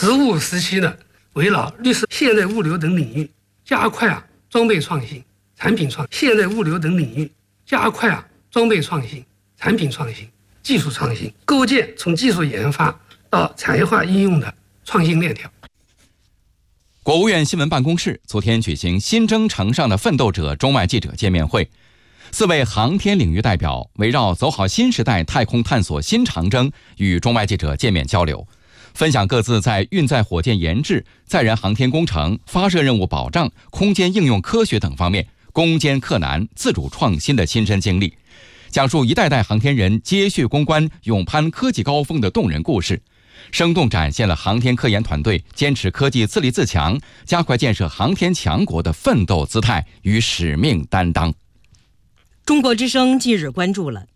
职务时期呢，围绕绿色现代物流等领域，加快装备创新、产品创新；现代物流等领域，加快装备创新、产品创新、技术创新，构建从技术研发到产业化应用的创新链条。 国务院新闻办公室昨天举行新征程上的奋斗者中外记者见面会，4位航天领域代表围绕走好新时代太空探索新长征与中外记者见面交流，分享各自在运载火箭研制、载人航天工程、发射任务保障、空间应用科学等方面攻坚克难、自主创新的亲身经历，讲述一代代航天人接续攻关、勇攀科技高峰的动人故事，生动展现了航天科研团队坚持科技自立自强、加快建设航天强国的奋斗姿态与使命担当。 中国之声近日关注了